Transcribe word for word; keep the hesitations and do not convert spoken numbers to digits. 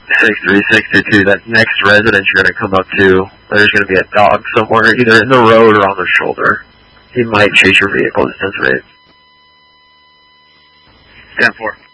six three, six two two, that next residence you're going to come up to, there's going to be a dog somewhere, either in the road or on the shoulder. He might chase your vehicle at ten three. ten four.